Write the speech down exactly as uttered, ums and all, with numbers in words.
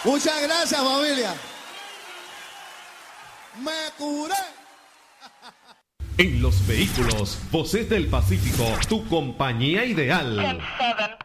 Muchas gracias, familia. Me curé. En los vehículos, Voces del Pacífico, tu compañía ideal.